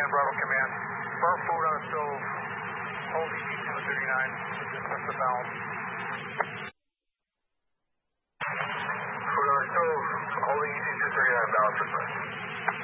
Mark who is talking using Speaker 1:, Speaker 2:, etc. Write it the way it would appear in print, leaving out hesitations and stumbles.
Speaker 1: Bravo Command. Burn food on the stove. Hold EG 239. Dismiss the balance. Food on the stove. Holding EG 239. Balance dismissed.